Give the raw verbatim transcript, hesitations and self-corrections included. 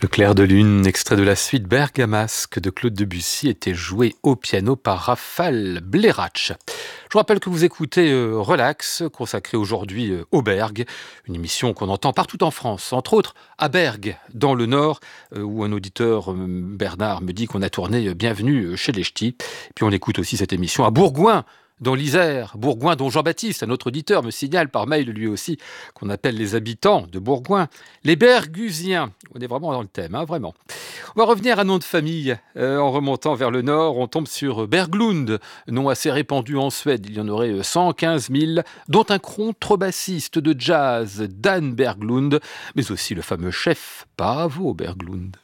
Le clair de lune, extrait de la suite Bergamasque de Claude Debussy, était joué au piano par Raphaël Blerach. Je vous rappelle que vous écoutez euh, Relax, consacré aujourd'hui euh, au Berg, une émission qu'on entend partout en France, entre autres à Bergue, dans le Nord, euh, où un auditeur, euh, Bernard, me dit qu'on a tourné euh, Bienvenue chez les Ch'tis. Et puis on écoute aussi cette émission à Bourgoin, dans l'Isère, Bourgoin dont Jean-Baptiste, un autre auditeur, me signale par mail lui aussi qu'on appelle les habitants de Bourgoin les Bergusiens. On est vraiment dans le thème, hein, vraiment. On va revenir à nom de famille. Euh, en remontant vers le nord, on tombe sur Berglund, nom assez répandu en Suède. Il y en aurait cent quinze mille, dont un contrebassiste de jazz, Dan Berglund, mais aussi le fameux chef Paavo Berglund.